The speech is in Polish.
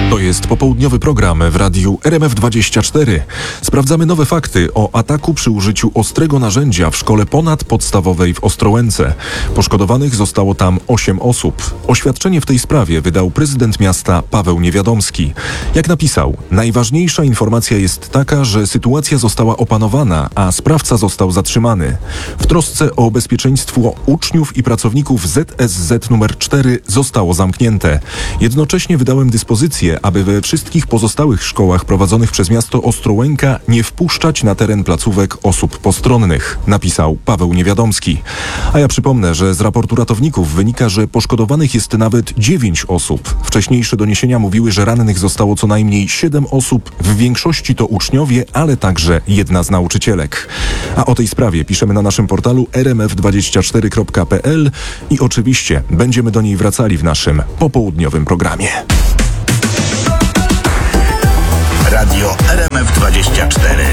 To jest popołudniowy program w radiu RMF24. Sprawdzamy nowe fakty o ataku przy użyciu ostrego narzędzia w szkole ponadpodstawowej w Ostrołęce. Poszkodowanych zostało tam 8 osób. Oświadczenie w tej sprawie wydał prezydent miasta Paweł Niewiadomski. Jak napisał, najważniejsza informacja jest taka, że sytuacja została opanowana, a sprawca został zatrzymany. W trosce o bezpieczeństwo uczniów i pracowników ZSZ nr 4 zostało zamknięte. Jednocześnie wydałem dyspozycję, aby we wszystkich pozostałych szkołach prowadzonych przez miasto Ostrołęka nie wpuszczać na teren placówek osób postronnych, napisał Paweł Niewiadomski. A ja przypomnę, że z raportu ratowników wynika, że poszkodowanych jest nawet 9 osób. Wcześniejsze doniesienia mówiły, że rannych zostało co najmniej 7 osób, w większości to uczniowie, ale także jedna z nauczycielek. A o tej sprawie piszemy na naszym portalu rmf24.pl i oczywiście będziemy do niej wracali w naszym popołudniowym programie. Radio RMF24.